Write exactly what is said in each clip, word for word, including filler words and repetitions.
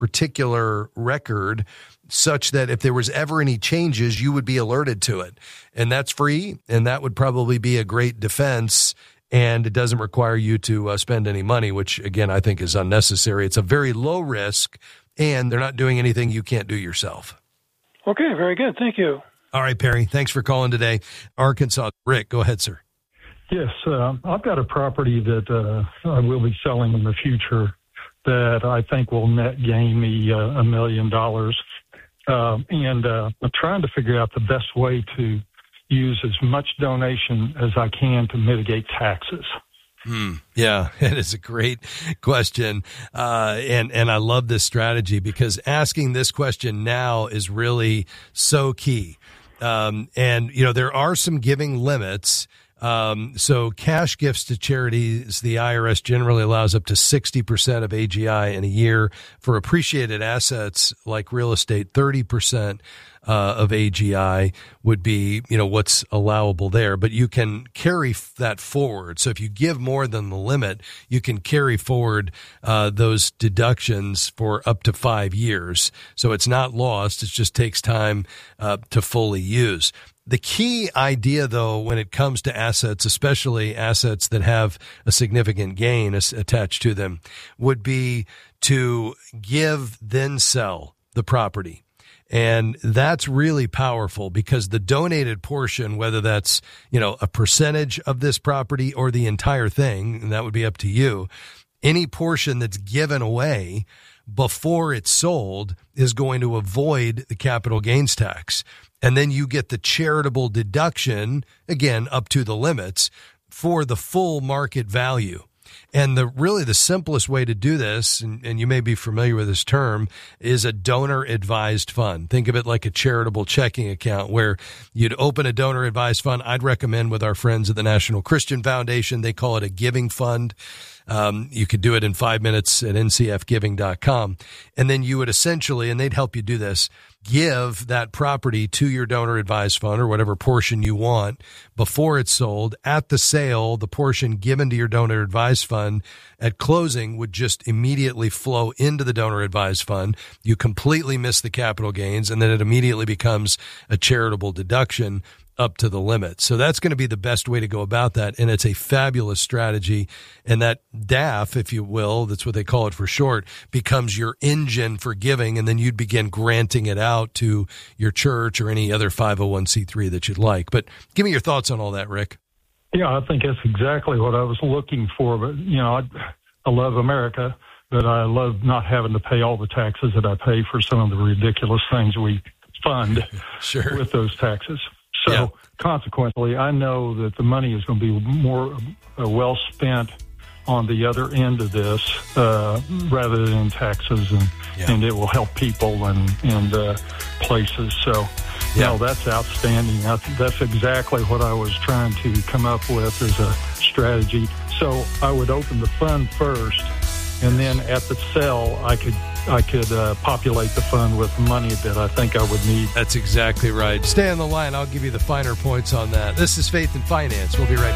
particular record such that if there was ever any changes, you would be alerted to it. And that's free, and that would probably be a great defense, and it doesn't require you to uh, spend any money, which, again, I think is unnecessary. It's a very low risk, and they're not doing anything you can't do yourself. Okay, very good. Thank you. All right, Perry, thanks for calling today. Arkansas. Rick, go ahead, sir. Yes, uh, I've got a property that uh, I will be selling in the future that I think will net gain me uh, a million dollars. Uh, and uh, I'm trying to figure out the best way to use as much donation as I can to mitigate taxes. Hmm. Yeah, it is a great question. Uh, and, and I love this strategy because asking this question now is really so key. Um, and, you know, there are some giving limits. Um, so cash gifts to charities, the I R S generally allows up to sixty percent of A G I in a year. For appreciated assets like real estate, thirty percent uh, of A G I would be, you know, what's allowable there. But you can carry that forward. So if you give more than the limit, you can carry forward uh, those deductions for up to five years. So it's not lost. It just takes time uh, to fully use. The key idea, though, when it comes to assets, especially assets that have a significant gain attached to them, would be to give, then sell the property. And that's really powerful because the donated portion, whether that's, you know, a percentage of this property or the entire thing, and that would be up to you, any portion that's given away before it's sold is going to avoid the capital gains tax. And then you get the charitable deduction, again, up to the limits, for the full market value. And the really the simplest way to do this, and, and you may be familiar with this term, is a donor-advised fund. Think of it like a charitable checking account where you'd open a donor-advised fund. I'd recommend with our friends at the National Christian Foundation, they call it a giving fund. Um, you could do it in five minutes at N C F giving dot com. And then you would essentially, and they'd help you do this, give that property to your donor advised fund or whatever portion you want before it's sold. At the sale, the portion given to your donor advised fund at closing would just immediately flow into the donor advised fund. You completely miss the capital gains, and then it immediately becomes a charitable deduction up to the limit. So that's going to be the best way to go about that. And it's a fabulous strategy. And that D A F, if you will, that's what they call it for short, becomes your engine for giving. And then you'd begin granting it out to your church or any other five oh one c three that you'd like. But give me your thoughts on all that, Rick. Yeah, I think that's exactly what I was looking for. But, you know, I, I love America, but I love not having to pay all the taxes that I pay for some of the ridiculous things we fund sure. with those taxes. So yeah. consequently, I know that the money is going to be more uh, well spent on the other end of this uh, rather than taxes, and, yeah. and it will help people and, and uh, places. So, yeah. no, that's outstanding. That's, that's exactly what I was trying to come up with as a strategy. So I would open the fund first, and then at the sale, I could I could uh, populate the fund with money that I think I would need. That's exactly right. Stay on the line. I'll give you the finer points on that. This is Faith and Finance. We'll be right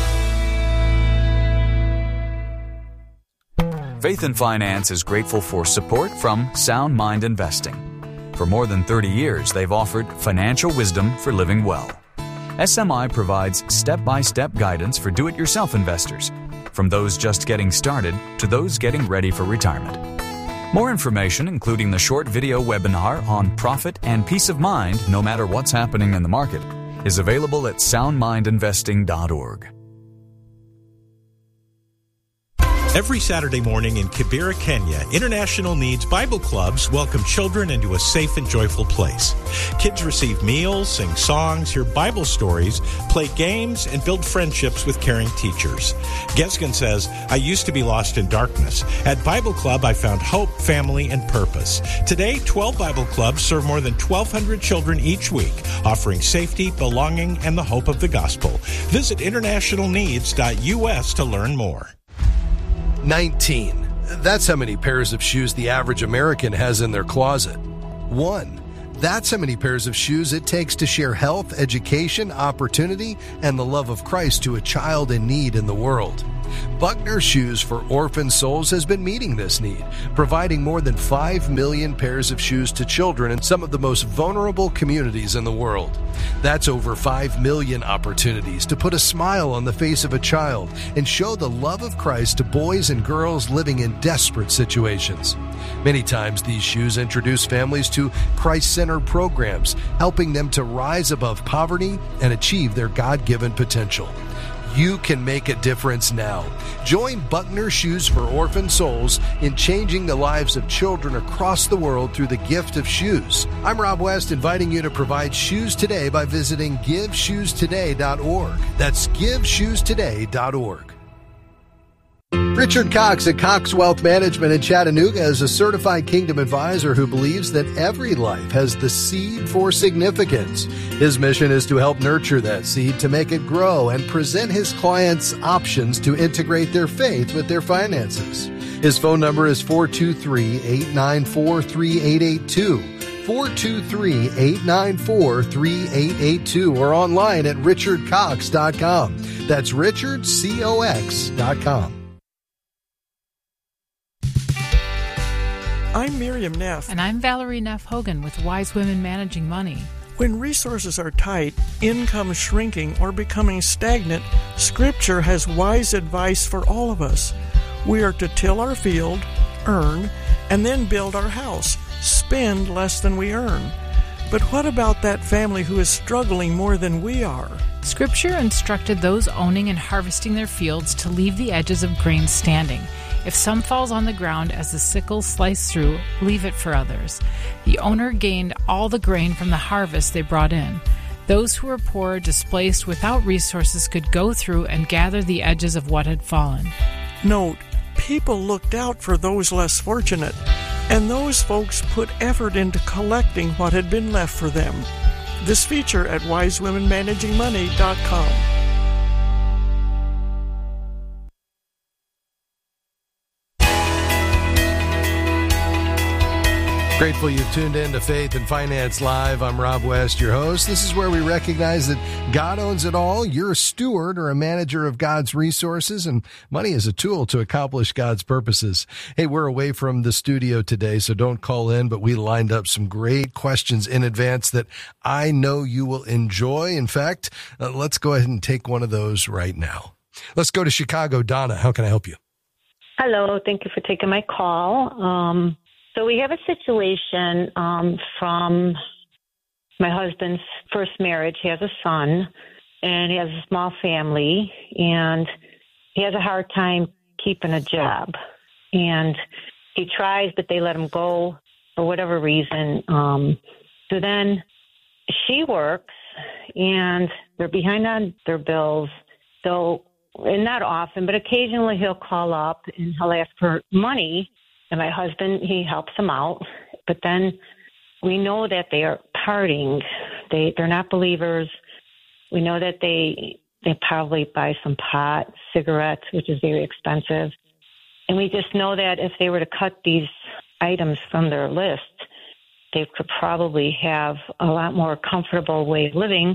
back. Faith and Finance is grateful for support from Sound Mind Investing. For more than thirty years, they've offered financial wisdom for living well. S M I provides step-by-step guidance for do-it-yourself investors, from those just getting started to those getting ready for retirement. More information, including the short video webinar on profit and peace of mind no matter what's happening in the market, is available at sound mind investing dot org. Every Saturday morning in Kibera, Kenya, International Needs Bible Clubs welcome children into a safe and joyful place. Kids receive meals, sing songs, hear Bible stories, play games, and build friendships with caring teachers. Gesgen says, I used to be lost in darkness. At Bible Club, I found hope, family, and purpose. Today, twelve Bible Clubs serve more than twelve hundred children each week, offering safety, belonging, and the hope of the gospel. Visit international needs dot U S to learn more. nineteen. That's how many pairs of shoes the average American has in their closet. One. That's how many pairs of shoes it takes to share health, education, opportunity, and the love of Christ to a child in need in the world. Buckner Shoes for Orphan Souls has been meeting this need, providing more than five million pairs of shoes to children in some of the most vulnerable communities in the world. That's over five million opportunities to put a smile on the face of a child and show the love of Christ to boys and girls living in desperate situations. Many times these shoes introduce families to Christ-centered programs, helping them to rise above poverty and achieve their God-given potential. You can make a difference now. Join Buckner Shoes for Orphan Souls in changing the lives of children across the world through the gift of shoes. I'm Rob West, inviting you to provide shoes today by visiting give shoes today dot org. That's give shoes today dot org. Richard Cox at Cox Wealth Management in Chattanooga is a certified Kingdom advisor who believes that every life has the seed for significance. His mission is to help nurture that seed to make it grow and present his clients options to integrate their faith with their finances. His phone number is four two three, eight nine four, three eight eight two. four two three, eight nine four, three eight eight two or online at richard cox dot com. That's richard cox dot com. I'm Miriam Neff. And I'm Valerie Neff Hogan with Wise Women Managing Money. When resources are tight, income shrinking, or becoming stagnant, Scripture has wise advice for all of us. We are to till our field, earn, and then build our house, spend less than we earn. But what about that family who is struggling more than we are? Scripture instructed those owning and harvesting their fields to leave the edges of grain standing. If some falls on the ground as the sickle slice through, leave it for others. The owner gained all the grain from the harvest they brought in. Those who were poor, displaced, without resources could go through and gather the edges of what had fallen. Note, people looked out for those less fortunate, and those folks put effort into collecting what had been left for them. This feature at wise women managing money dot com. Grateful you've tuned in to Faith and Finance Live. I'm Rob West, your host. This is where we recognize that God owns it all. You're a steward or a manager of God's resources, and money is a tool to accomplish God's purposes. Hey, we're away from the studio today, so don't call in, but we lined up some great questions in advance that I know you will enjoy. In fact, uh, let's go ahead and take one of those right now. Let's go to Chicago. Donna, how can I help you? Hello. Thank you for taking my call. Um, So we have a situation um, from my husband's first marriage. He has a son, and he has a small family, and he has a hard time keeping a job. And he tries, but they let him go for whatever reason. Um, so then she works, and they're behind on their bills. So, and not often, but occasionally he'll call up, and he'll ask for money. And my husband, he helps them out. But then we know that they are partying. They, they're not believers. We know that they they probably buy some pot, cigarettes, which is very expensive. And we just know that if they were to cut these items from their list, they could probably have a lot more comfortable way of living.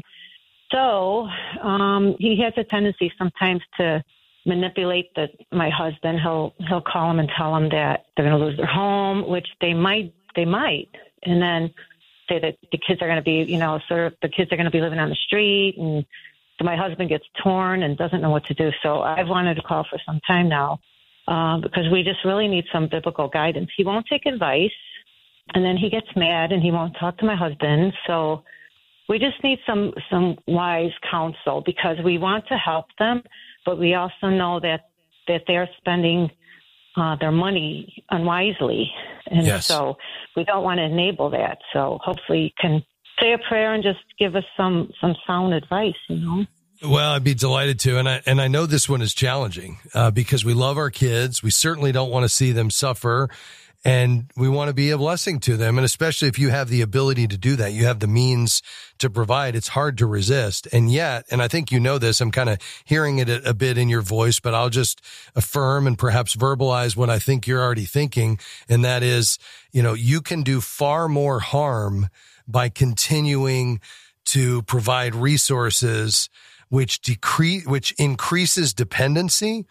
So um, he has a tendency sometimes to manipulate the, my husband. He'll he'll call him and tell him that they're going to lose their home, which they might they might, and then say that the kids are going to be, you know, sort of the kids are going to be living on the street, and so my husband gets torn and doesn't know what to do. So I've wanted to call for some time now uh, because we just really need some biblical guidance. He won't take advice, and then he gets mad and he won't talk to my husband. So we just need some some wise counsel because we want to help them. But we also know that, that they're spending uh, their money unwisely. And yes. So we don't want to enable that. So hopefully you can say a prayer and just give us some, some sound advice, you know. Well, I'd be delighted to. And I, and I know this one is challenging uh, because we love our kids. We certainly don't want to see them suffer. And we want to be a blessing to them. And especially if you have the ability to do that, you have the means to provide, it's hard to resist. And yet, and I think you know this, I'm kind of hearing it a, a bit in your voice, but I'll just affirm and perhaps verbalize what I think you're already thinking. And that is, you know, you can do far more harm by continuing to provide resources which decrease, which increases dependency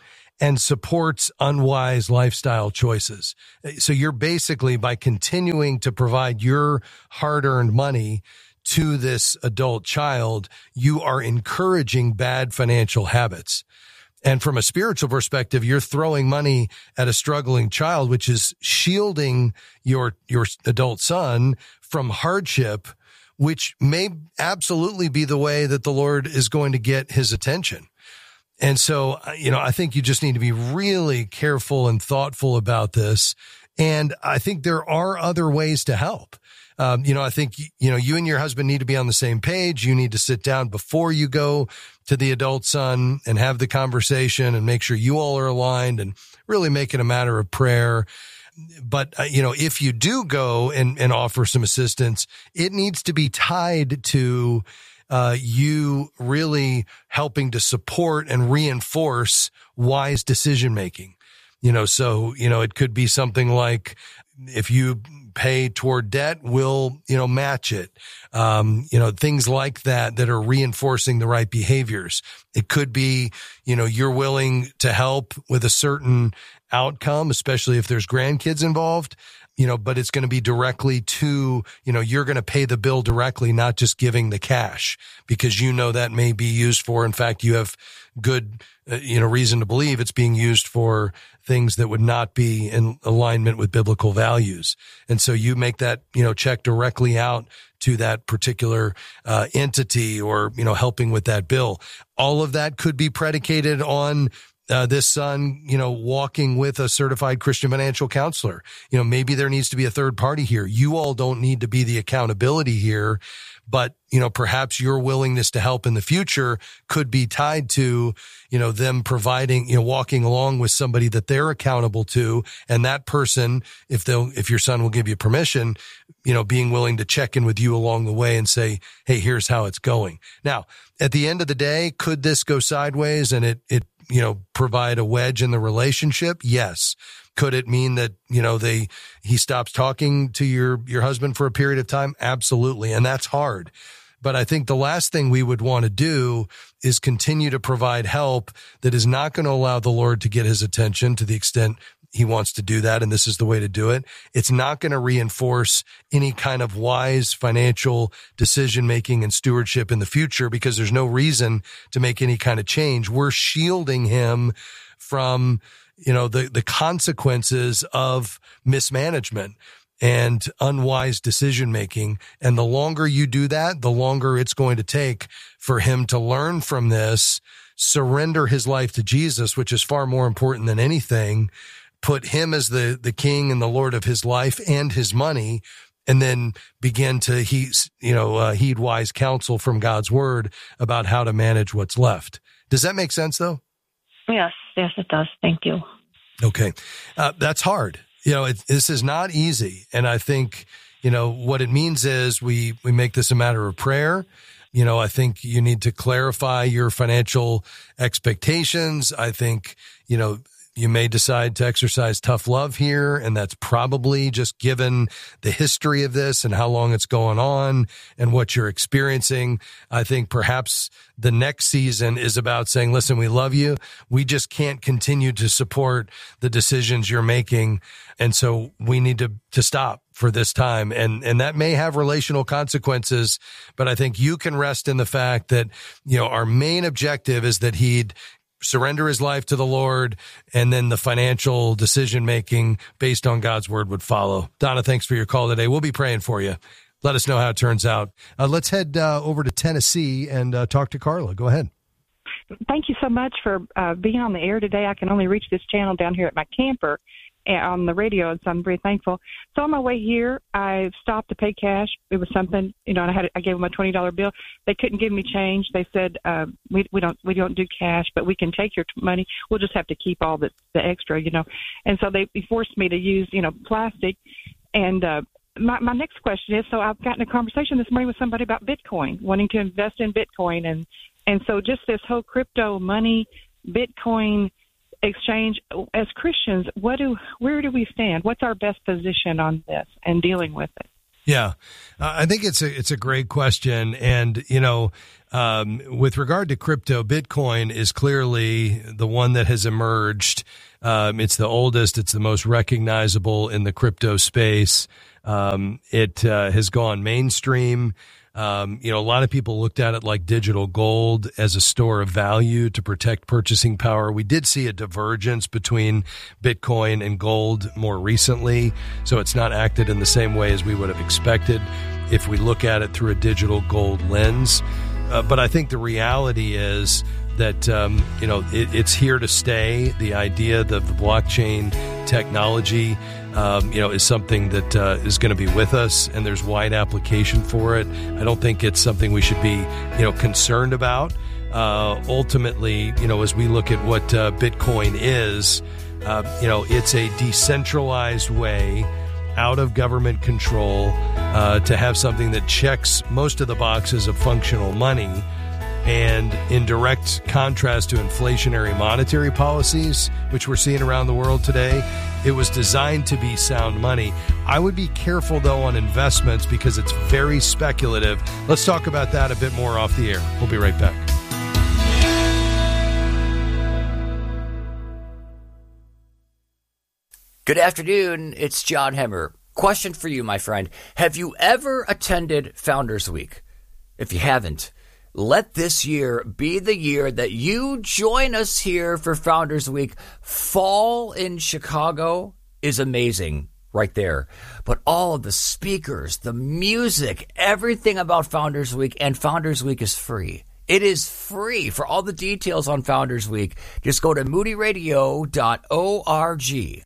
and supports unwise lifestyle choices. So you're basically, by continuing to provide your hard-earned money to this adult child, you are encouraging bad financial habits. And from a spiritual perspective, you're throwing money at a struggling child, which is shielding your, your adult son from hardship, which may absolutely be the way that the Lord is going to get his attention. And so, you know, I think you just need to be really careful and thoughtful about this. And I think there are other ways to help. Um, you know, I think, you know, you and your husband need to be on the same page. You need to sit down before you go to the adult son and have the conversation and make sure you all are aligned and really make it a matter of prayer. But, uh, you know, if you do go and, and offer some assistance, it needs to be tied to Uh, you really helping to support and reinforce wise decision making. You know, so, you know, it could be something like, if you pay toward debt, we'll, you know, match it. Um, you know, things like that, that are reinforcing the right behaviors. It could be, you know, you're willing to help with a certain outcome, especially if there's grandkids involved. You know, but it's going to be directly to, you know, you're going to pay the bill directly, not just giving the cash, because you know that may be used for, in fact, you have good, uh, you know, reason to believe it's being used for things that would not be in alignment with biblical values. And so you make that, you know, check directly out to that particular uh, entity, or, you know, helping with that bill. All of that could be predicated on Uh, this son, you know, walking with a certified Christian financial counselor. You know, maybe there needs to be a third party here. You all don't need to be the accountability here, but, you know, perhaps your willingness to help in the future could be tied to, you know, them providing, you know, walking along with somebody that they're accountable to. And that person, if they'll, if your son will give you permission, you know, being willing to check in with you along the way and say, hey, here's how it's going. Now, at the end of the day, could this go sideways and it, it, you know, provide a wedge in the relationship? Yes. Could it mean that, you know, they, he stops talking to your, your husband for a period of time? Absolutely. And that's hard. But I think the last thing we would want to do is continue to provide help that is not going to allow the Lord to get his attention to the extent he wants to do that. And this is the way to do it. It's not going to reinforce any kind of wise financial decision making and stewardship in the future, because there's no reason to make any kind of change. We're shielding him from, you know, the, the consequences of mismanagement and unwise decision making. And the longer you do that, the longer it's going to take for him to learn from this, surrender his life to Jesus, which is far more important than anything, put him as the, the king and the Lord of his life and his money, and then begin to he, you know, uh, heed wise counsel from God's word about how to manage what's left. Does that make sense though? Yes, yes, it does. Thank you. Okay. Uh, that's hard. You know, it, this is not easy. And I think, you know, what it means is we, we make this a matter of prayer. You know, I think you need to clarify your financial expectations. I think, you know, you may decide to exercise tough love here, and that's probably just given the history of this and how long it's going on and what you're experiencing. I think perhaps the next season is about saying, listen, we love you. We just can't continue to support the decisions you're making. And so we need to, to stop for this time. And, and that may have relational consequences, but I think you can rest in the fact that, you know, our main objective is that he'd surrender his life to the Lord, and then the financial decision-making based on God's word would follow. Donna, thanks for your call today. We'll be praying for you. Let us know how it turns out. Uh, let's head uh, over to Tennessee and uh, talk to Carla. Go ahead. Thank you so much for uh, being on the air today. I can only reach this channel down here at my camper on the radio, and so I'm very thankful. So on my way here, I stopped to pay cash. It was something, you know, and I had I gave them a twenty dollar bill. They couldn't give me change. They said, uh, we we don't we don't do cash, but we can take your money. We'll just have to keep all the the extra, you know. And so they forced me to use, you know, plastic. And uh, my my next question is, so I've gotten a conversation this morning with somebody about Bitcoin, wanting to invest in Bitcoin, and and so just this whole crypto money, Bitcoin exchange. As Christians, what do where do we stand? What's our best position on this and dealing with it? Yeah, uh, I think it's a it's a great question, and you know, Um, with regard to crypto, Bitcoin is clearly the one that has emerged. Um, it's the oldest. It's the most recognizable in the crypto space. Um, it uh, has gone mainstream. Um, you know, a lot of people looked at it like digital gold as a store of value to protect purchasing power. We did see a divergence between Bitcoin and gold more recently, so it's not acted in the same way as we would have expected if we look at it through a digital gold lens. Uh, but I think the reality is that, um, you know, it, it's here to stay. The idea that the blockchain technology, um, you know, is something that uh, is going to be with us, and there's wide application for it. I don't think it's something we should be, you know, concerned about. Uh, ultimately, you know, as we look at what uh, Bitcoin is, uh, you know, it's a decentralized way out of government control uh, to have something that checks most of the boxes of functional money. And in direct contrast to inflationary monetary policies, which we're seeing around the world today, it was designed to be sound money. I would be careful, though, on investments because it's very speculative. Let's talk about that a bit more off the air. We'll be right back. Good afternoon. It's John Hemmer. Question for you, my friend. Have you ever attended Founders Week? If you haven't, let this year be the year that you join us here for Founders Week. Fall in Chicago is amazing right there. But all of the speakers, the music, everything about Founders Week, and Founders Week is free. It is free. For all the details on Founders Week, just go to moody radio dot org.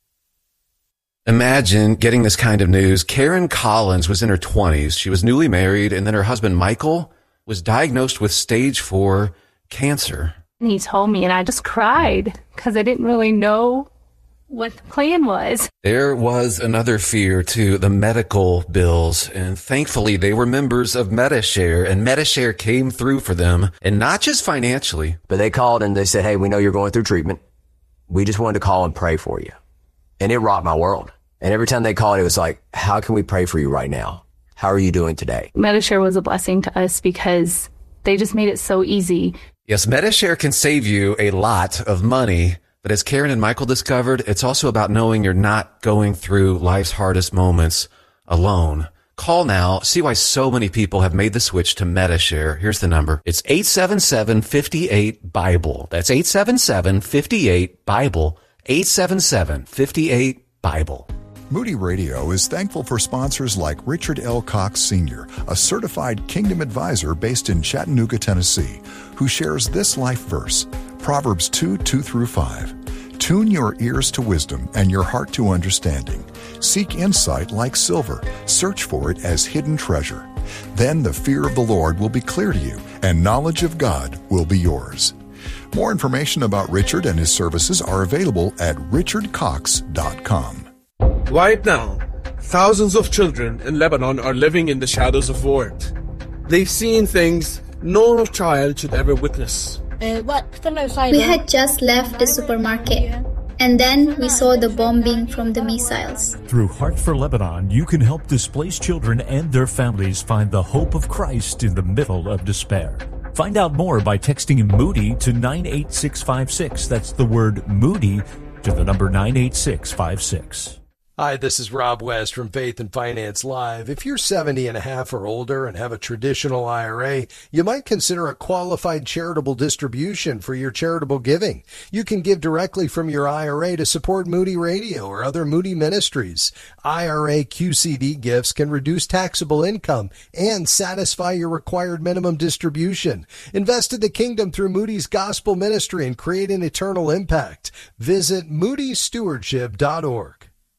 Imagine getting this kind of news. Karen Collins was in her twenties. She was newly married, and then her husband, Michael, was diagnosed with stage four cancer. And he told me, and I just cried because I didn't really know what the plan was. There was another fear, too, the medical bills. And thankfully, they were members of Medi-Share, and Medi-Share came through for them, and not just financially. But they called and they said, hey, we know you're going through treatment. We just wanted to call and pray for you. And it rocked my world. And every time they called, it was like, how can we pray for you right now? How are you doing today? Medi-Share was a blessing to us because they just made it so easy. Yes, Medi-Share can save you a lot of money. But as Karen and Michael discovered, it's also about knowing you're not going through life's hardest moments alone. Call now. See why so many people have made the switch to Medi-Share. Here's the number. It's eight seven seven, five eight, BIBLE. That's eight seven seven, five eight, BIBLE. eight seven seven, five eight, BIBLE. Moody Radio is thankful for sponsors like Richard L. Cox Senior, a certified Kingdom advisor based in Chattanooga, Tennessee, who shares this life verse, Proverbs two, two through five. Tune your ears to wisdom and your heart to understanding. Seek insight like silver. Search for it as hidden treasure. Then the fear of the Lord will be clear to you, and knowledge of God will be yours. More information about Richard and his services are available at richard cox dot com. Right now, thousands of children in Lebanon are living in the shadows of war. They've seen things no child should ever witness. We had just left the supermarket, and then we saw the bombing from the missiles. Through Heart for Lebanon, you can help displaced children and their families find the hope of Christ in the middle of despair. Find out more by texting Moody to nine eight six five six. That's the word Moody to the number nine eight six five six. Hi, this is Rob West from Faith and Finance Live. If you're seventy and a half or older and have a traditional I R A, you might consider a qualified charitable distribution for your charitable giving. You can give directly from your I R A to support Moody Radio or other Moody ministries. I R A Q C D gifts can reduce taxable income and satisfy your required minimum distribution. Invest in the kingdom through Moody's gospel ministry and create an eternal impact. Visit moody stewardship dot org.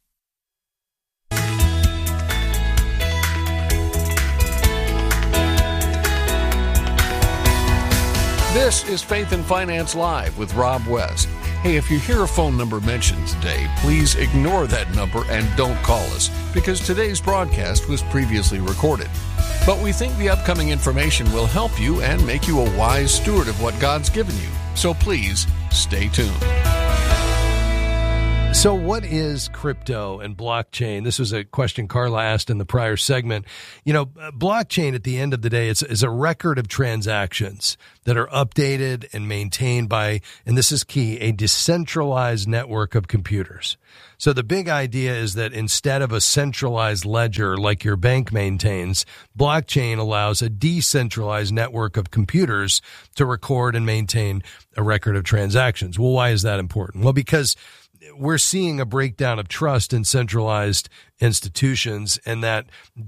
This is Faith and Finance Live with Rob West. Hey, if you hear a phone number mentioned today, please ignore that number and don't call us because today's broadcast was previously recorded. But we think the upcoming information will help you and make you a wise steward of what God's given you. So please stay tuned. So what is crypto and blockchain? This was a question Carla asked in the prior segment. You know, blockchain at the end of the day is, is a record of transactions that are updated and maintained by, and this is key, a decentralized network of computers. So the big idea is that instead of a centralized ledger like your bank maintains, blockchain allows a decentralized network of computers to record and maintain a record of transactions. Well, why is that important? Well, because we're seeing a breakdown of trust in centralized institutions, and that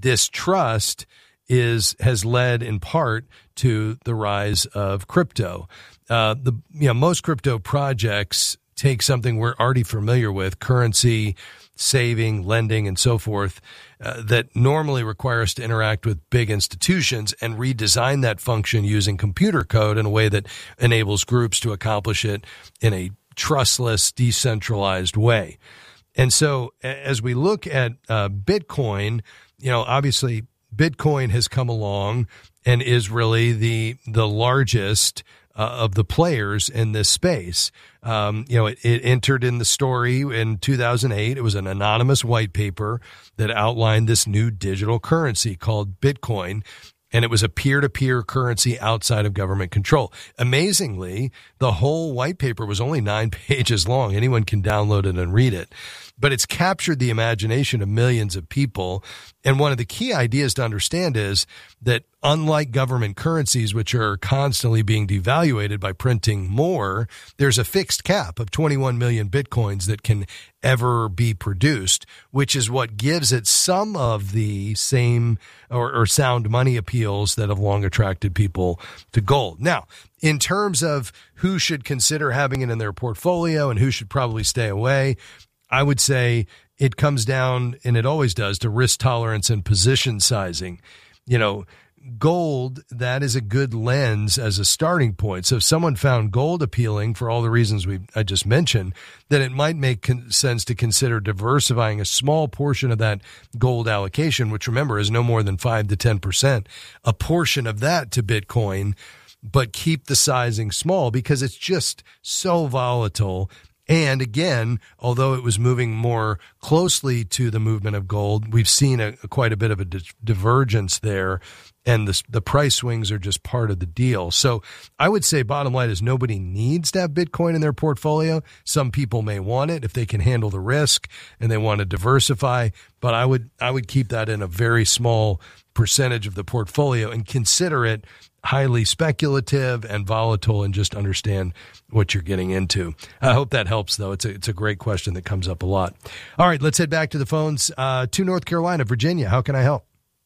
distrust is has led in part to the rise of crypto. Uh, the you know most crypto projects take something we're already familiar with, currency, saving, lending, and so forth, uh, that normally require us to interact with big institutions, and redesign that function using computer code in a way that enables groups to accomplish it in a trustless, decentralized way. And so as we look at uh, Bitcoin, you know, obviously Bitcoin has come along and is really the the largest uh, of the players in this space. Um, you know, it, it entered in the story in two thousand eight. It was an anonymous white paper that outlined this new digital currency called Bitcoin. And it was a peer-to-peer currency outside of government control. Amazingly, the whole white paper was only nine pages long. Anyone can download it and read it. But it's captured the imagination of millions of people. And one of the key ideas to understand is that unlike government currencies, which are constantly being devaluated by printing more, there's a fixed cap of twenty-one million Bitcoins that can ever be produced, which is what gives it some of the same or, or sound money appeals that have long attracted people to gold. Now, in terms of who should consider having it in their portfolio and who should probably stay away, I would say it comes down, and it always does, to risk tolerance and position sizing. You know, gold, that is a good lens as a starting point. So if someone found gold appealing for all the reasons we I just mentioned, then it might make con- sense to consider diversifying a small portion of that gold allocation, which remember is no more than five to ten percent, a portion of that to Bitcoin, but keep the sizing small because it's just so volatile. And again, although it was moving more closely to the movement of gold, we've seen a, a quite a bit of a di- divergence there, and the, the price swings are just part of the deal. So I would say bottom line is nobody needs to have Bitcoin in their portfolio. Some people may want it if they can handle the risk and they want to diversify, but I would I would keep that in a very small percentage of the portfolio and consider it highly speculative and volatile, and just understand what you're getting into. I hope that helps, though. It's a, it's a great question that comes up a lot. All right, let's head back to the phones uh, to North Carolina. Virginia, how can I help?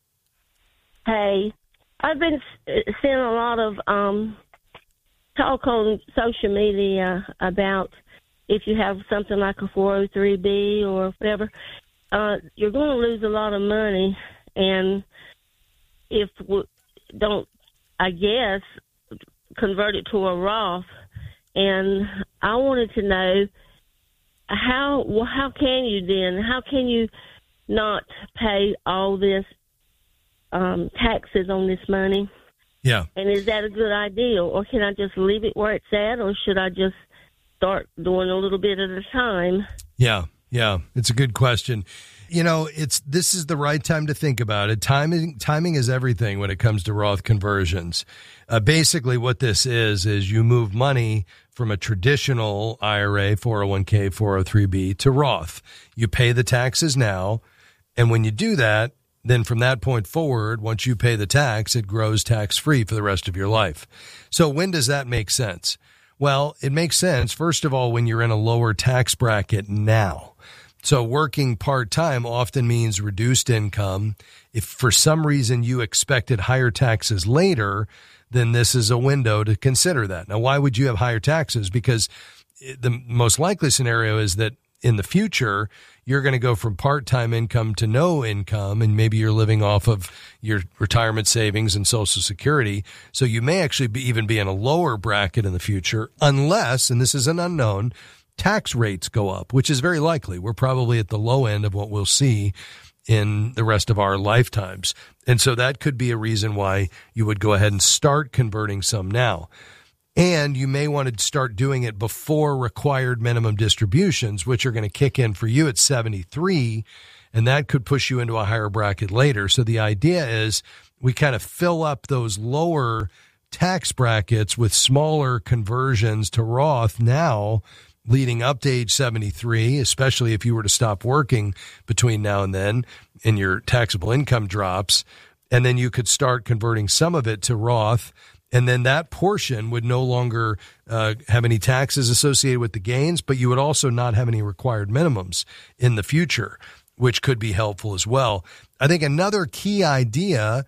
Hey, I've been seeing a lot of um, talk on social media about if you have something like a four oh three B or whatever, uh, you're going to lose a lot of money, and if we don't, I guess, convert it to a Roth. And I wanted to know how well, how can you then, how can you not pay all this um, taxes on this money? Yeah. And is that a good idea? Or can I just leave it where it's at? Or should I just start doing a little bit at a time? Yeah, yeah. It's a good question. You know, it's this is the right time to think about it. Timing timing is everything when it comes to Roth conversions. Uh, basically, what this is, is you move money from a traditional I R A, four oh one k, four oh three B to Roth. You pay the taxes now, and when you do that, then from that point forward, once you pay the tax, it grows tax-free for the rest of your life. So when does that make sense? Well, it makes sense, first of all, when you're in a lower tax bracket now. So working part-time often means reduced income. If for some reason you expected higher taxes later, then this is a window to consider that. Now, why would you have higher taxes? Because the most likely scenario is that in the future, you're going to go from part-time income to no income, and maybe you're living off of your retirement savings and Social Security. So you may actually be, even be in a lower bracket in the future, unless, and this is an unknown, tax rates go up, which is very likely. We're probably at the low end of what we'll see in the rest of our lifetimes. And so that could be a reason why you would go ahead and start converting some now. And you may want to start doing it before required minimum distributions, which are going to kick in for you at seventy-three, and that could push you into a higher bracket later. So the idea is we kind of fill up those lower tax brackets with smaller conversions to Roth now, leading up to age seventy-three, especially if you were to stop working between now and then and your taxable income drops. And then you could start converting some of it to Roth. And then that portion would no longer uh, have any taxes associated with the gains, but you would also not have any required minimums in the future, which could be helpful as well. I think another key idea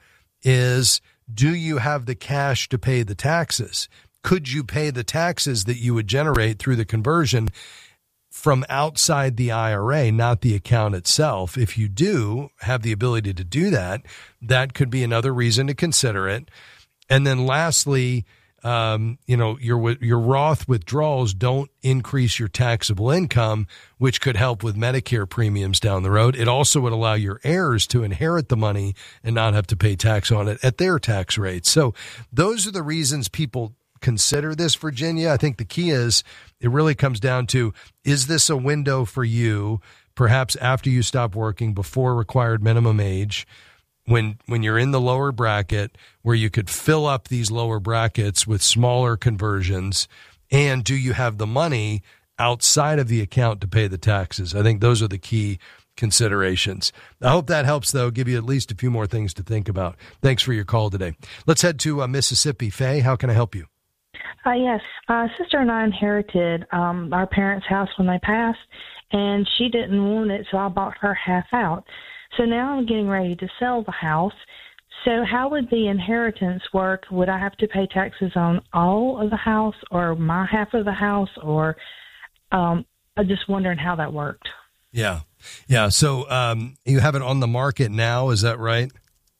is, do you have the cash to pay the taxes? Could you pay the taxes that you would generate through the conversion from outside the I R A, not the account itself? If you do have the ability to do that, that could be another reason to consider it. And then lastly, um, you know, your your Roth withdrawals don't increase your taxable income, which could help with Medicare premiums down the road. It also would allow your heirs to inherit the money and not have to pay tax on it at their tax rates. So those are the reasons people consider this, Virginia. I think the key is it really comes down to, is this a window for you, perhaps after you stop working, before required minimum age, when when you're in the lower bracket, where you could fill up these lower brackets with smaller conversions, and do you have the money outside of the account to pay the taxes? I think those are the key considerations. I hope that helps, though, give you at least a few more things to think about. Thanks for your call today. Let's head to uh, Mississippi. Faye, how can I help you? Uh, yes. Uh, sister and I inherited um, our parents' house when they passed, and she didn't want it, so I bought her half out. So now I'm getting ready to sell the house. So how would the inheritance work? Would I have to pay taxes on all of the house, or my half of the house, or um, I'm just wondering how that worked. Yeah. Yeah. So um, you have it on the market now, is that right?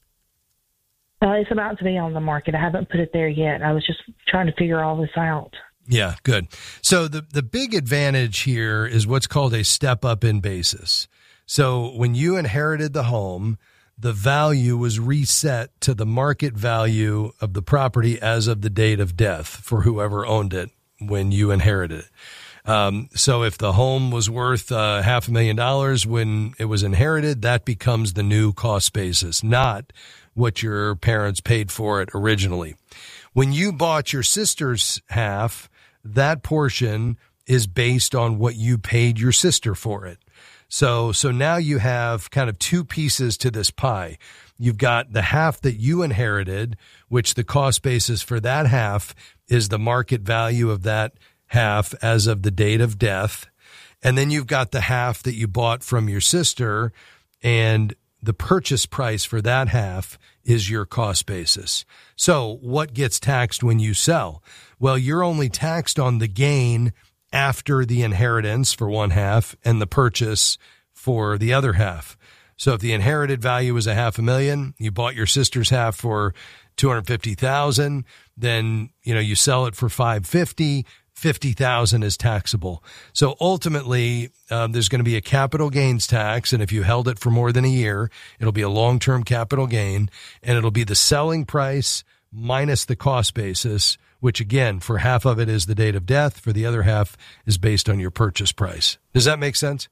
Uh, it's about to be on the market. I haven't put it there yet. I was just trying to figure all this out. Yeah, good. So the, the big advantage here is what's called a step up in basis. So when you inherited the home, the value was reset to the market value of the property as of the date of death for whoever owned it when you inherited it. Um, so if the home was worth uh, half a million dollars when it was inherited, that becomes the new cost basis, not what your parents paid for it originally. When you bought your sister's half, that portion is based on what you paid your sister for it. So, so now you have kind of two pieces to this pie. You've got the half that you inherited, which the cost basis for that half is the market value of that half as of the date of death. And then you've got the half that you bought from your sister, and the purchase price for that half is your cost basis. So what gets taxed when you sell? Well, you're only taxed on the gain after the inheritance for one half and the purchase for the other half. So if the inherited value was a half a million, you bought your sister's half for two hundred fifty thousand, then, you know, you sell it for five hundred fifty, fifty thousand is taxable. So ultimately, um, there's going to be a capital gains tax. And if you held it for more than a year, it'll be a long-term capital gain, and it'll be the selling price minus the cost basis, which again, for half of it is the date of death. For the other half is based on your purchase price. Does that make sense?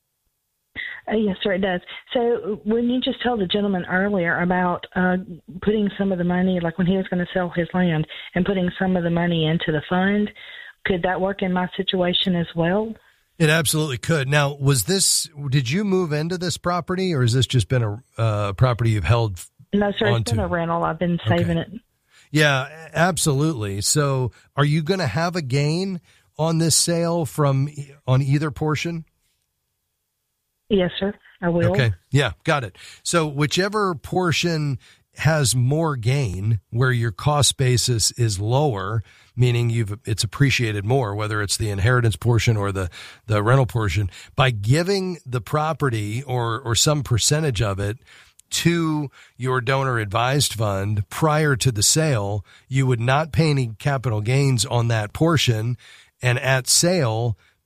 Uh, yes, sir, it does. So when you just told the gentleman earlier about uh, putting some of the money, like when he was going to sell his land, and putting some of the money into the fund, could that work in my situation as well? It absolutely could. Now, was this, did you move into this property, or has this just been a uh, property you've held No, sir, onto? It's been a rental. I've been saving Okay. it. Yeah, absolutely. So are you going to have a gain on this sale from on either portion? Yes, sir, I will. Okay. Yeah, got it. So whichever portion has more gain, where your cost basis is lower, meaning you've it's appreciated more, whether it's the inheritance portion or the, the rental portion, by giving the property or or some percentage of it to your donor advised fund prior to the sale, you would not pay any capital gains on that portion. And at sale,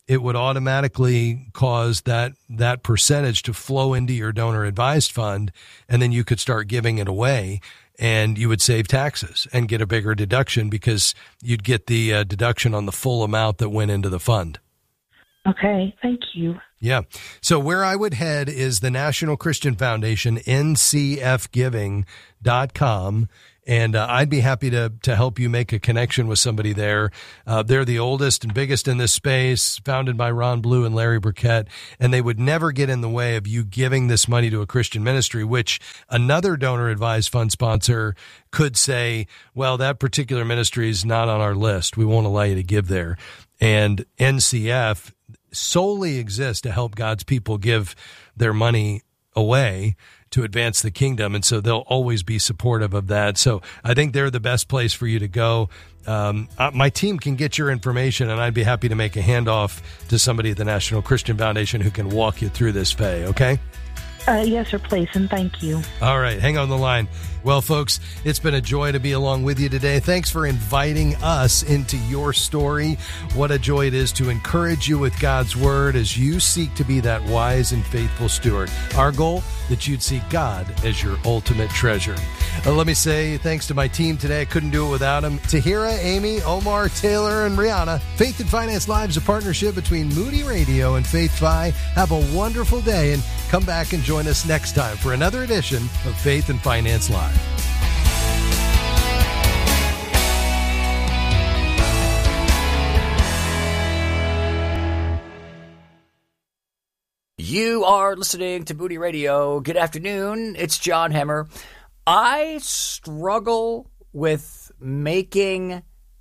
it would automatically cause that that percentage to flow into your donor advised fund, and then you could start giving it away, and you would save taxes and get a bigger deduction because you'd get the uh, deduction on the full amount that went into the fund. Okay, thank you. Yeah. So where I would head is the National Christian Foundation, N C F giving dot com. And uh, I'd be happy to to help you make a connection with somebody there. Uh, they're the oldest and biggest in this space, founded by Ron Blue and Larry Burkett, and they would never get in the way of you giving this money to a Christian ministry, which another donor-advised fund sponsor could say, well, that particular ministry is not on our list. We won't allow you to give there. And N C F solely exists to help God's people give their money away to advance the kingdom, and so they'll always be supportive of that. So I think they're the best place for you to go. Um, uh, my team can get your information, and I'd be happy to make a handoff to somebody at the National Christian Foundation who can walk you through this, Faye, okay? Uh, yes, sir, please, and thank you. All right, hang on the line. Well, folks, it's been a joy to be along with you today. Thanks for inviting us into your story. What a joy it is to encourage you with God's word as you seek to be that wise and faithful steward. Our goal, that you'd see God as your ultimate treasure. Uh, let me say thanks to my team today. I couldn't do it without them. Tahira, Amy, Omar, Taylor, and Rihanna. Faith and Finance Live is a partnership between Moody Radio and Faith Fi. Have a wonderful day, and come back and join us next time for another edition of Faith and Finance Live. You are listening to Moody Radio. Good afternoon. It's John Hemmer. I struggle with making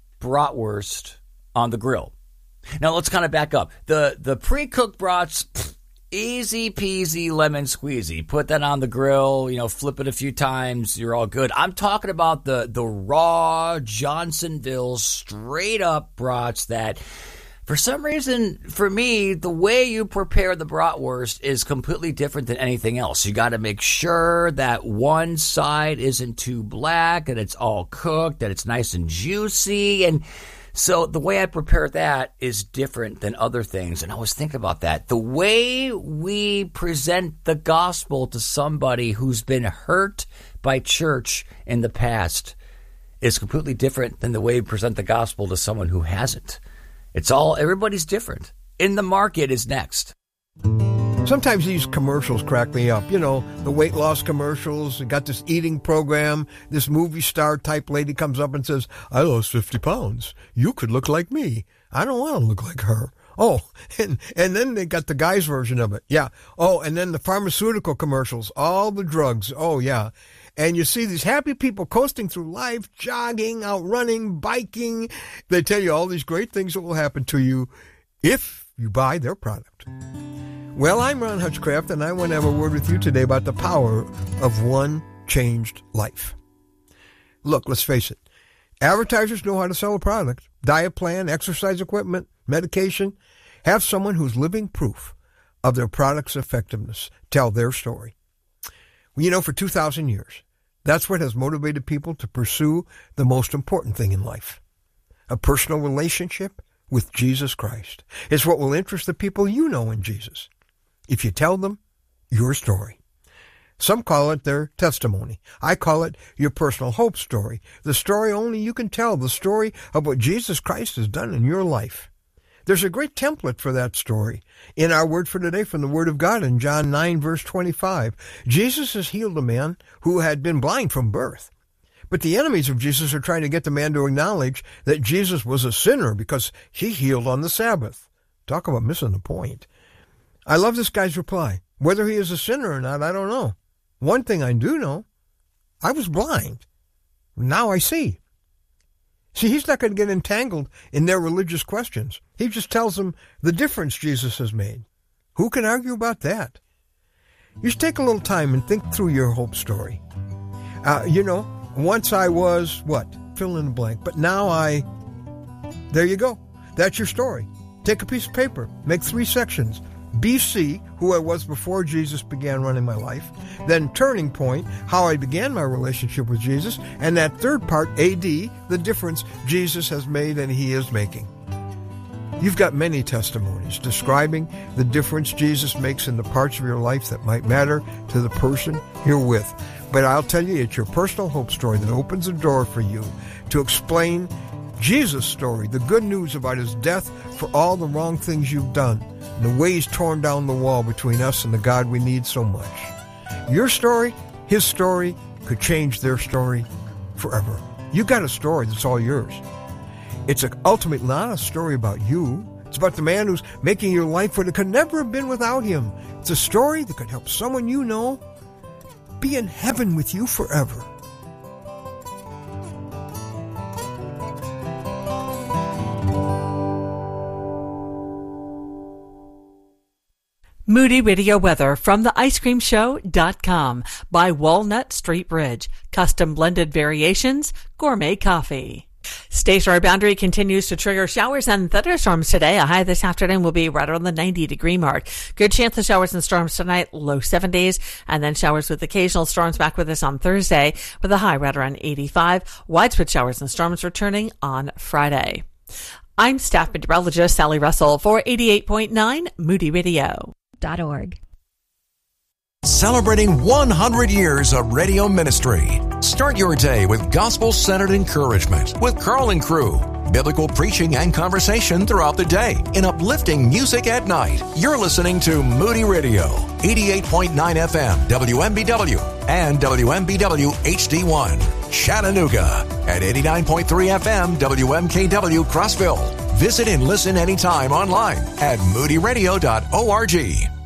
bratwurst on the grill. Now, let's kind of back up. The the pre-cooked brats, pff, easy peasy lemon squeezy. Put that on the grill, you know, flip it a few times, you're all good. I'm talking about the, the raw Johnsonville straight up brats that, for some reason, for me, the way you prepare the bratwurst is completely different than anything else. You got to make sure that one side isn't too black, and it's all cooked, that it's nice and juicy. And so the way I prepare that is different than other things. And I was thinking about that. The way we present the gospel to somebody who's been hurt by church in the past is completely different than the way we present the gospel to someone who hasn't. It's all, everybody's different. In the Market is next. Sometimes these commercials crack me up. You know, the weight loss commercials, you got this eating program, this movie star type lady comes up and says, I lost fifty pounds. You could look like me. I don't want to look like her. Oh, and, and then they got the guy's version of it. Yeah. Oh, and then the pharmaceutical commercials, all the drugs. Oh, yeah. And you see these happy people coasting through life, jogging, out running, biking. They tell you all these great things that will happen to you if you buy their product. Well, I'm Ron Hutchcraft, and I want to have a word with you today about the power of one changed life. Look, let's face it. Advertisers know how to sell a product. Diet plan, exercise equipment, medication. Have someone who's living proof of their product's effectiveness tell their story. You know, for two thousand years, that's what has motivated people to pursue the most important thing in life. A personal relationship with Jesus Christ. It's what will interest the people you know in Jesus. If you tell them your story. Some call it their testimony. I call it your personal hope story. The story only you can tell. The story of what Jesus Christ has done in your life. There's a great template for that story in our word for today from the Word of God in John nine, verse twenty-five. Jesus has healed a man who had been blind from birth. But the enemies of Jesus are trying to get the man to acknowledge that Jesus was a sinner because he healed on the Sabbath. Talk about missing the point. I love this guy's reply. Whether he is a sinner or not, I don't know. One thing I do know, I was blind. Now I see. See, he's not going to get entangled in their religious questions. He just tells them the difference Jesus has made. Who can argue about that? You just take a little time and think through your hope story. Uh, you know, once I was, what? Fill in the blank. But now I, there you go. That's your story. Take a piece of paper. Make three sections. B C, who I was before Jesus began running my life. Then turning point, how I began my relationship with Jesus. And that third part, A D, the difference Jesus has made and he is making. You've got many testimonies describing the difference Jesus makes in the parts of your life that might matter to the person you're with. But I'll tell you, it's your personal hope story that opens a door for you to explain Jesus' story, the good news about his death for all the wrong things you've done, and the way he's torn down the wall between us and the God we need so much. Your story, his story, could change their story forever. You got a story that's all yours. It's ultimately not a story about you. It's about the man who's making your life what it could never have been without him. It's a story that could help someone you know be in heaven with you forever. Moody Radio weather from the ice cream show dot com by Walnut Street Bridge. Custom blended variations, gourmet coffee. Stationary boundary continues to trigger showers and thunderstorms today. A high this afternoon will be right around the ninety degree mark. Good chance of showers and storms tonight, low seventies, and then showers with occasional storms back with us on Thursday with a high right around eighty-five. Widespread showers and storms returning on Friday. I'm staff meteorologist Sally Russell for eighty-eight point nine Moody Radio. Org. Celebrating one hundred years of radio ministry. Start your day with gospel-centered encouragement with Carl and Crew. Biblical preaching and conversation throughout the day in uplifting music at night. You're listening to Moody Radio, eighty-eight point nine F M, W M B W, and W M B W H D one, Chattanooga, at eighty-nine point three F M, W M K W, Crossville. Visit and listen anytime online at moody radio dot org.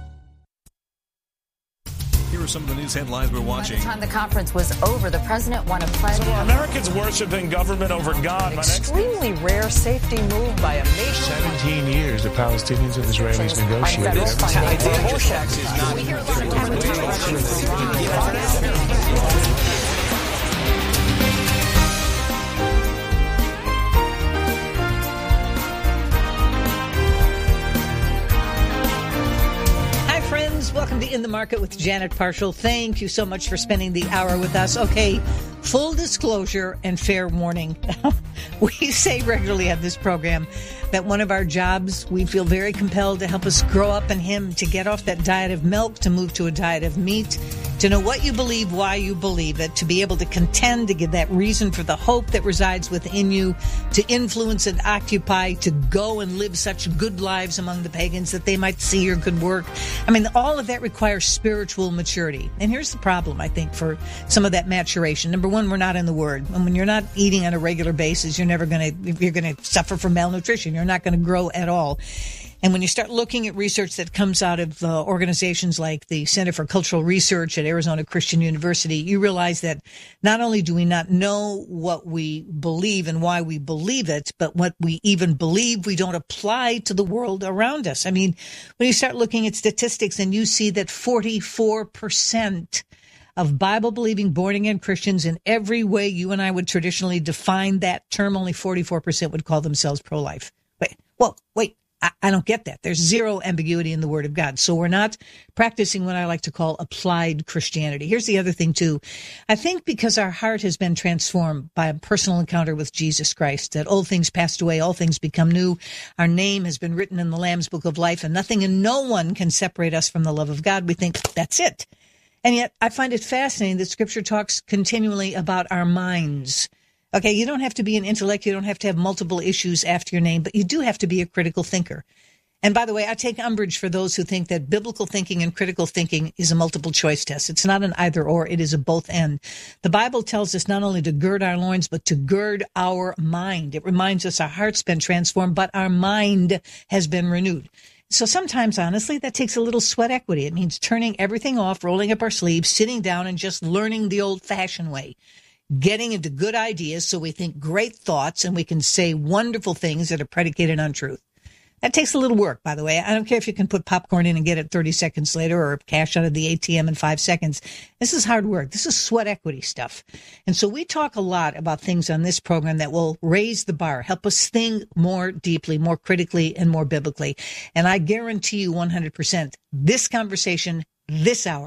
Here are some of the news headlines we're watching. By the time the conference was over, the president won a pledge. So Americans worshiping government over God. An extremely rare safety move by a nation. Seventeen years the Palestinians and Israelis negotiated. Welcome to In the Market with Janet Parshall. Thank you so much for spending the hour with us. Okay, full disclosure and fair warning. We say regularly on this program that one of our jobs, we feel very compelled to help us grow up in Him, to get off that diet of milk, to move to a diet of meat, to know what you believe, why you believe it, to be able to contend, to give that reason for the hope that resides within you, to influence and occupy, to go and live such good lives among the pagans that they might see your good work. I mean, all of that requires spiritual maturity. And here's the problem, I think, for some of that maturation. Number one, we're not in the Word. And when you're not eating on a regular basis, you're never going to, you're going to suffer from malnutrition. You're not going to grow at all. And when you start looking at research that comes out of uh, organizations like the Center for Cultural Research at Arizona Christian University, you realize that not only do we not know what we believe and why we believe it, but what we even believe we don't apply to the world around us. I mean, when you start looking at statistics and you see that forty-four percent of Bible-believing, born-again Christians, in every way you and I would traditionally define that term, only forty-four percent would call themselves pro-life. Wait, well, wait. I don't get that. There's zero ambiguity in the Word of God. So we're not practicing what I like to call applied Christianity. Here's the other thing, too. I think because our heart has been transformed by a personal encounter with Jesus Christ, that old things passed away, all things become new. Our name has been written in the Lamb's Book of Life, and nothing and no one can separate us from the love of God. We think that's it. And yet I find it fascinating that Scripture talks continually about our minds. Okay, you don't have to be an intellect. You don't have to have multiple issues after your name, but you do have to be a critical thinker. And by the way, I take umbrage for those who think that biblical thinking and critical thinking is a multiple choice test. It's not an either or, it is a both and. The Bible tells us not only to gird our loins, but to gird our mind. It reminds us our heart's been transformed, but our mind has been renewed. So sometimes, honestly, that takes a little sweat equity. It means turning everything off, rolling up our sleeves, sitting down, and just learning the old-fashioned way. Getting into good ideas so we think great thoughts and we can say wonderful things that are predicated on truth. That takes a little work, by the way. I don't care if you can put popcorn in and get it thirty seconds later or cash out of the A T M in five seconds. This is hard work. This is sweat equity stuff. And so we talk a lot about things on this program that will raise the bar, help us think more deeply, more critically, and more biblically. And I guarantee you one hundred percent this conversation, this hour,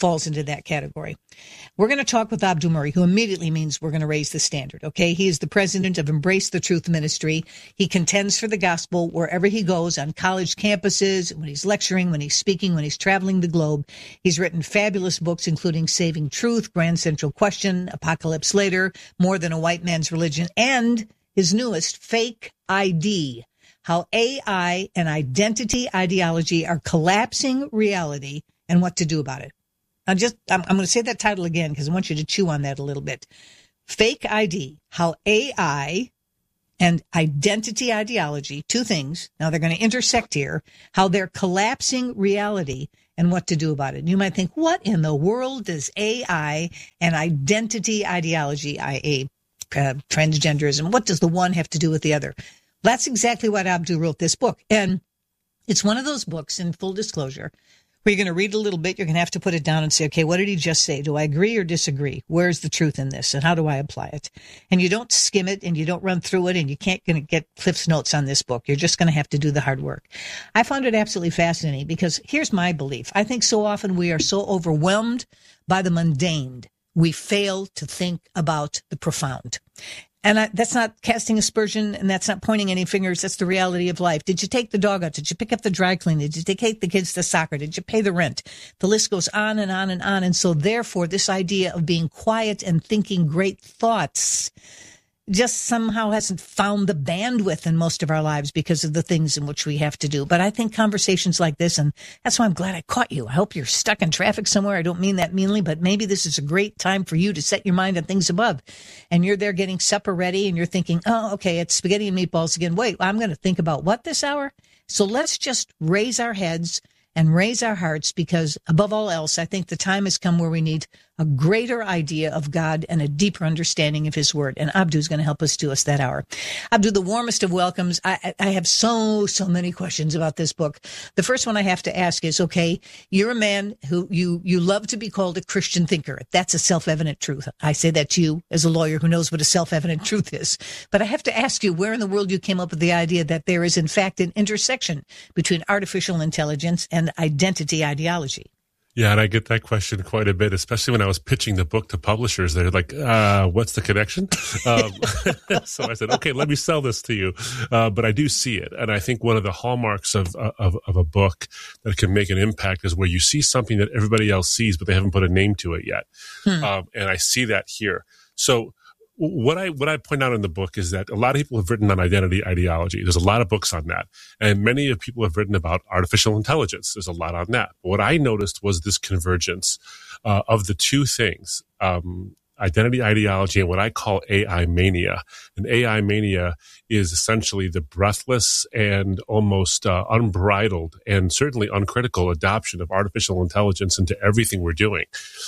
falls into that category. We're going to talk with Abdul Murray, who immediately means we're going to raise the standard, okay? He is the president of Embrace the Truth Ministry. He contends for the gospel wherever he goes, on college campuses, when he's lecturing, when he's speaking, when he's traveling the globe. He's written fabulous books, including Saving Truth, Grand Central Question, Apocalypse Later, More Than a White Man's Religion, and his newest, Fake I D, How A I and Identity Ideology Are Collapsing Reality and What to Do About It. I'm just, I'm, I'm going to say that title again because I want you to chew on that a little bit. Fake I D, How A I and Identity Ideology, two things. Now they're going to intersect here, how they're collapsing reality and what to do about it. And you might think, what in the world does A I and identity ideology, that is, uh, transgenderism, what does the one have to do with the other? That's exactly what Abdu wrote this book. And it's one of those books, in full disclosure, where you're going to read a little bit, you're going to have to put it down and say, okay, what did he just say? Do I agree or disagree? Where's the truth in this? And how do I apply it? And you don't skim it and you don't run through it and you can't going to get Cliff's Notes on this book. You're just going to have to do the hard work. I found it absolutely fascinating because here's my belief. I think so often we are so overwhelmed by the mundane, we fail to think about the profound. And I, that's not casting aspersion, and that's not pointing any fingers. That's the reality of life. Did you take the dog out? Did you pick up the dry cleaning? Did you take the kids to soccer? Did you pay the rent? The list goes on and on and on. And so therefore, this idea of being quiet and thinking great thoughts just somehow hasn't found the bandwidth in most of our lives because of the things in which we have to do. But I think conversations like this, and that's why I'm glad I caught you. I hope you're stuck in traffic somewhere. I don't mean that meanly, but maybe this is a great time for you to set your mind on things above. And you're there getting supper ready and you're thinking, oh, okay, it's spaghetti and meatballs again. Wait, I'm going to think about what this hour? So let's just raise our heads and raise our hearts, because above all else, I think the time has come where we need a greater idea of God and a deeper understanding of his word. And Abdu is going to help us do us that hour. Abdu, the warmest of welcomes. I, I have so, so many questions about this book. The first one I have to ask is, okay, you're a man who you, you love to be called a Christian thinker. That's a self-evident truth. I say that to you as a lawyer who knows what a self-evident truth is. But I have to ask you where in the world you came up with the idea that there is, in fact, an intersection between artificial intelligence and identity ideology. Yeah, and I get that question quite a bit, especially when I was pitching the book to publishers. They're like, uh, what's the connection? Um, so I said, okay, let me sell this to you. Uh, but I do see it. And I think one of the hallmarks of, of, of a book that can make an impact is where you see something that everybody else sees, but they haven't put a name to it yet. Hmm. Um, and I see that here. So What I what I point out in the book is that a lot of people have written on identity ideology. There's a lot of books on that. And many of people have written about artificial intelligence. There's a lot on that. But what I noticed was this convergence uh, of the two things, um, identity ideology and what I call A I mania. And A I mania is essentially the breathless and almost uh, unbridled and certainly uncritical adoption of artificial intelligence into everything we're doing.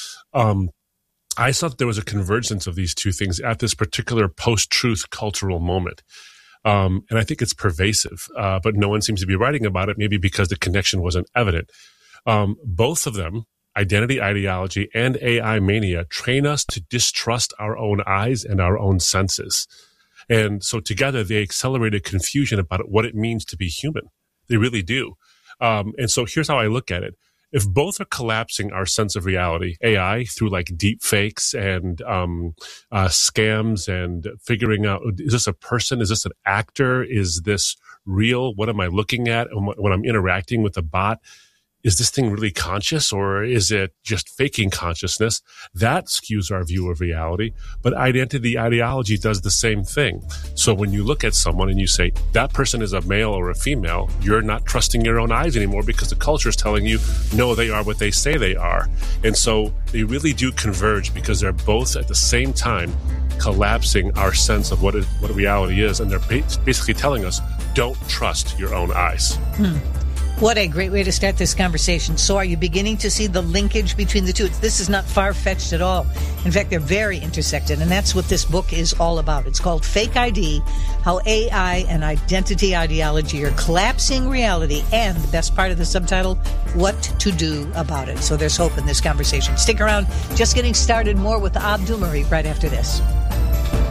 Um I thought there was a convergence of these two things at this particular post-truth cultural moment. Um, and I think it's pervasive, uh, but no one seems to be writing about it, maybe because the connection wasn't evident. Um, both of them, identity ideology and A I mania, train us to distrust our own eyes and our own senses. And so together they accelerated confusion about what it means to be human. They really do. Um, and so here's how I look at it. If both are collapsing our sense of reality, A I through like deep fakes and um, uh, scams and figuring out, is this a person? Is this an actor? Is this real? What am I looking at when I'm interacting with a bot? Is this thing really conscious, or is it just faking consciousness? That skews our view of reality. But identity ideology does the same thing. So when you look at someone and you say, that person is a male or a female, you're not trusting your own eyes anymore because the culture is telling you, no, they are what they say they are. And so they really do converge because they're both at the same time collapsing our sense of what, it, what reality is. And they're basically telling us, don't trust your own eyes. Hmm. What a great way to start this conversation. So are you beginning to see the linkage between the two? This is not far-fetched at all. In fact, they're very intersected, and that's what this book is all about. It's called Fake I D, How A I and Identity Ideology Are Collapsing Reality, and the best part of the subtitle, What to Do About It. So there's hope in this conversation. Stick around. Just getting started. More with Abdul Murray right after this.